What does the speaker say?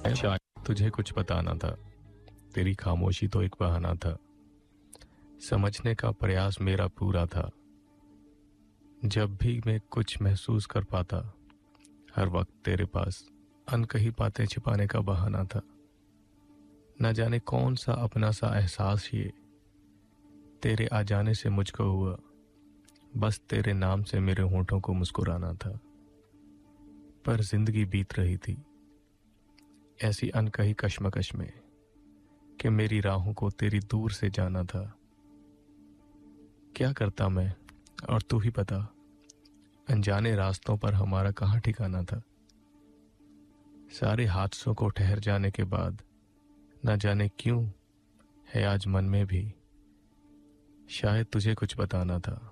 शायद तुझे कुछ बताना था, तेरी खामोशी तो एक बहाना था। समझने का प्रयास मेरा पूरा था। जब भी मैं कुछ महसूस कर पाता, हर वक्त तेरे पास अनकही बातें छिपाने का बहाना था। न जाने कौन सा अपना सा एहसास ये तेरे आ जाने से मुझको हुआ। बस तेरे नाम से मेरे होठों को मुस्कुराना था। पर जिंदगी बीत रही थी ऐसी अनकही कश्मकश में कि मेरी राहों को तेरी दूर से जाना था। क्या करता मैं और तू ही बता, अनजाने रास्तों पर हमारा कहाँ ठिकाना था। सारे हादसों को ठहर जाने के बाद न जाने क्यों है आज मन में भी शायद तुझे कुछ बताना था।